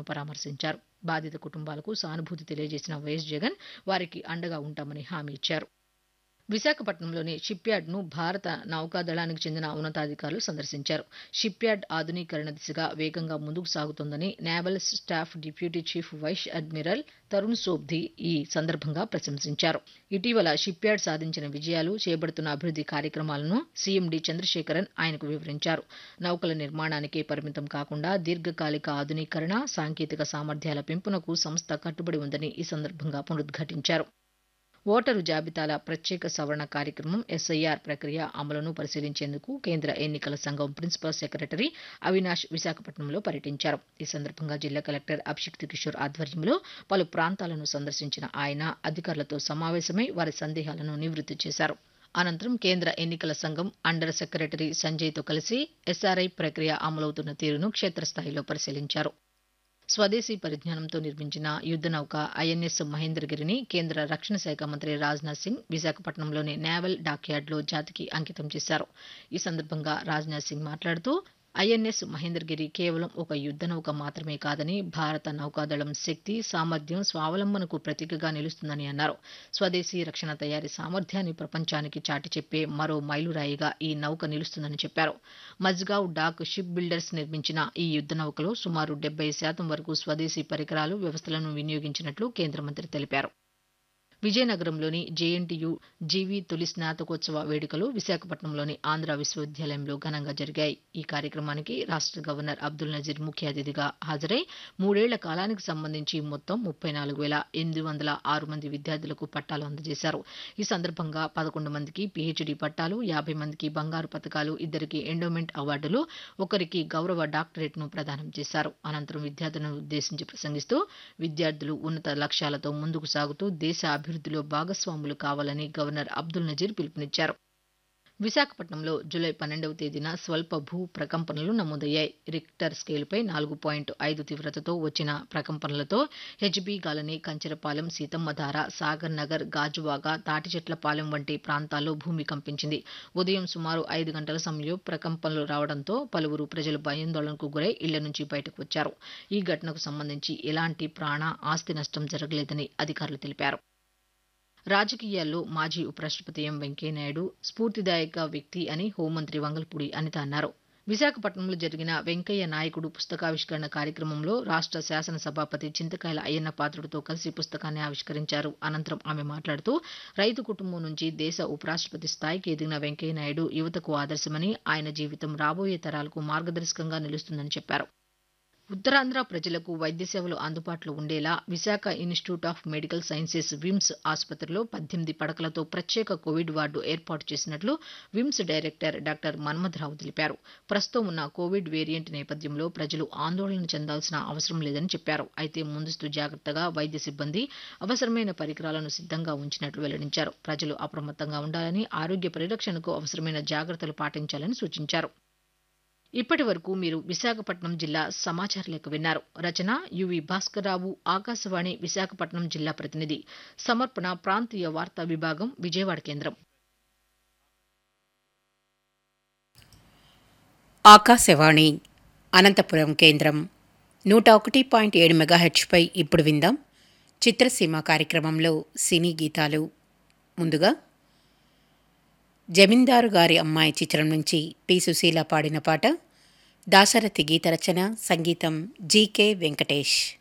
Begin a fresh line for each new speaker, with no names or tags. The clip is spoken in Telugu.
బాధితులను పరామర్శించారు. బాధిత కుటుంబాలకు సానుభూతి తెలియజేసిన వైఎస్ జగన్ వారికి అండగా ఉంటామని హామీ ఇచ్చారు. విశాఖపట్నంలోని షిప్యార్డ్ను భారత నౌకాదళానికి చెందిన ఉన్నతాధికారులు సందర్శించారు. షిప్యార్డ్ ఆధునీకరణ దిశగా వేగంగా ముందుకు సాగుతోందని naval staff deputy chief vice admiral Tarun Sobti ఈ సందర్భంగా ప్రశంసించారు. ఇటీవల షిప్యార్డ్ సాధించిన విజయాలు, చేపడుతున్న అభివృద్ధి కార్యక్రమాలను సీఎం డి చంద్రశేఖరన్ ఆయనకు వివరించారు. నౌకల నిర్మాణానికే పరిమితం కాకుండా దీర్ఘకాలిక ఆధునీకరణ, సాంకేతిక సామర్థ్యాల పెంపునకు సంస్థ కట్టుబడి ఉందని ఈ సందర్భంగా పునరుద్ఘాటించారు. ఓటరు జాబితాల ప్రత్యేక సవరణ కార్యక్రమం ఎస్ఐఆర్ ప్రక్రియ అమలును పరిశీలించేందుకు కేంద్ర ఎన్నికల సంఘం ప్రిన్సిపల్ సెక్రటరీ అవినాష్ విశాఖపట్నంలో పర్యటించారు. ఈ సందర్భంగా జిల్లా కలెక్టర్ అభిషిక్త్ కిషోర్ ఆధ్వర్యంలో పలు ప్రాంతాలను సందర్శించిన ఆయన అధికారులతో సమావేశమై వారి సందేహాలను నివృత్తి చేశారు. అనంతరం కేంద్ర ఎన్నికల సంఘం అండర్ సెక్రటరీ సంజయ్తో కలిసి ఎస్ఆర్ఐ ప్రక్రియ అమలవుతున్న తీరును క్షేత్రస్థాయిలో పరిశీలించారు. స్వదేశీ పరిజ్ఞానంతో నిర్మించిన యుద్ధనౌక ఐఎన్ఎస్ మహేంద్రగిరిని కేంద్ర రక్షణ శాఖ మంత్రి రాజ్నాథ్ సింగ్ విశాఖపట్నంలోని నేవల్ డాక్యార్డ్లో జాతికి అంకితం చేశారు. ఈ సందర్భంగా రాజ్నాథ్ సింగ్ మాట్లాడుతూ ఐఎన్ఎస్ మహేంద్రగిరి కేవలం ఒక యుద్ధనౌక మాత్రమే కాదని భారత నౌకాదళం శక్తి, సామర్థ్యం, స్వావలంబనకు ప్రతీకగా నిలుస్తుందని అన్నారు. స్వదేశీ రక్షణ తయారీ సామర్థ్యాన్ని ప్రపంచానికి చాటి చెప్పే మరో మైలురాయిగా ఈ నౌక నిలుస్తుందని చెప్పారు. మజ్గావ్ డాక్ షిప్ బిల్డర్స్ నిర్మించిన ఈ యుద్ధనౌకలో సుమారు 70% వరకు స్వదేశీ పరికరాలు, వ్యవస్థలను వినియోగించినట్లు కేంద్ర మంత్రి తెలిపారు. విజయనగరంలోని జేఎన్టీయూ జీవీ తొలి స్నాతకోత్సవ వేడుకలు విశాఖపట్నంలోని ఆంధ్ర విశ్వవిద్యాలయంలో ఘనంగా జరిగాయి. ఈ కార్యక్రమానికి రాష్ట్ర గవర్నర్ అబ్దుల్ నజీర్ ముఖ్య అతిథిగా హాజరై 3 ఏళ్ల కాలానికి సంబంధించి మొత్తం 34,806 మంది విద్యార్థులకు పట్టాలు అందజేశారు. ఈ సందర్భంగా 11 మందికి పీహెచ్డీ పట్టాలు, 50 మందికి బంగారు పతకాలు, 2కి ఎండోమెంట్ అవార్డులు, 1కి గౌరవ డాక్టరేట్ను ప్రదానం చేశారు. అనంతరం విద్యార్థులను ఉద్దేశించి ప్రసంగిస్తూ విద్యార్థులు ఉన్నత లక్ష్యాలతో ముందుకు సాగుతూ దేశ అభివృద్ధిలో భాగస్వాములు కావాలని గవర్నర్ అబ్దుల్ నజీర్ పిలుపునిచ్చారు. విశాఖపట్నంలో జూలై 12వ తేదీన స్వల్ప భూ ప్రకంపనలు నమోదయ్యాయి. రిక్టర్ స్కేలుపై 4.5 తీవ్రతతో వచ్చిన ప్రకంపనలతో హెచ్బీ కాలనీ, కంచెరపాలెం, సీతమ్మధార, సాగర్ నగర్, గాజువాక, తాటిచెట్లపాలెం వంటి ప్రాంతాల్లో భూమి కంపించింది. ఉదయం సుమారు 5 గంటల సమయంలో ప్రకంపనలు రావడంతో పలువురు ప్రజలు భయాందోళనకు గురై ఇళ్ల నుంచి బయటకు వచ్చారు. ఈ ఘటనకు సంబంధించి ఎలాంటి ప్రాణ, ఆస్తి నష్టం జరగలేదని అధికారులు తెలిపారు. రాజకీయాల్లో మాజీ ఉపరాష్ట్రపతి ఎం వెంకయ్యనాయుడు స్ఫూర్తిదాయక వ్యక్తి అని హోంమంత్రి వంగల్పూడి అనిత అన్నారు. విశాఖపట్నంలో జరిగిన వెంకయ్య నాయకుడు పుస్తకావిష్కరణ కార్యక్రమంలో రాష్ట్ర శాసనసభాపతి చింతకాయల అయ్యన్న పాత్రుడితో కలిసి పుస్తకాన్ని ఆవిష్కరించారు. అనంతరం ఆమె మాట్లాడుతూ రైతు కుటుంబం నుంచి దేశ ఉపరాష్ట్రపతి స్థాయికి ఎదిగిన వెంకయ్యనాయుడు యువతకు ఆదర్శమని, ఆయన జీవితం రాబోయే తరాలకు మార్గదర్శకంగా నిలుస్తుందని చెప్పారు. ఉత్తరాంధ్ర ప్రజలకు వైద్య సేవలు అందుబాటులో ఉండేలా Visakha institute of medical sciences VIMS ఆసుపత్రిలో 18 పడకలతో ప్రత్యేక కోవిడ్ వార్డు ఏర్పాటు చేసినట్లు విమ్స్ డైరెక్టర్ డాక్టర్ మన్మథరావు తెలిపారు. ప్రస్తుతం ఉన్న కోవిడ్ వేరియంట్ నేపథ్యంలో ప్రజలు ఆందోళన చెందాల్సిన అవసరం లేదని చెప్పారు. అయితే ముందస్తు జాగ్రత్తగా వైద్య సిబ్బంది అవసరమైన పరికరాలను సిద్ధంగా ఉంచినట్లు వెల్లడించారు. ప్రజలు అప్రమత్తంగా ఉండాలని, ఆరోగ్య పరిరక్షణకు అవసరమైన జాగ్రత్తలు పాటించాలని సూచించారు. ఇప్పటి వరకు మీరు విశాఖపట్నం జిల్లా సమాచార లేఖ విన్నారు. రచన యువి భాస్కర్రావు, ఆకాశవాణి విశాఖపట్నం జిల్లా ప్రతినిధి. సమర్పణ ప్రాంతీయ వార్తా విభాగం, విజయవాడ కేంద్రం.
ఆకాశవాణి అనంతపురం కేంద్రం 101.7 మెగాహెర్ట్జ్పై ఇప్పుడు విందాం చిత్రసీమ కార్యక్రమంలో సినీ గీతాలు. ముందుగా జమీందారు గారి అమ్మాయి చిత్రం నుంచి పి సుశీల పాడిన పాట. దాశరథి గీత రచన, సంగీతం జీకే వెంకటేష్.